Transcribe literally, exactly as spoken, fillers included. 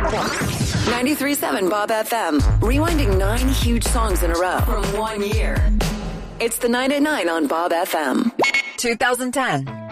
ninety-three point seven Bob F M. Rewinding nine huge songs in a row from one year. It's the nine at nine on Bob F M. twenty ten.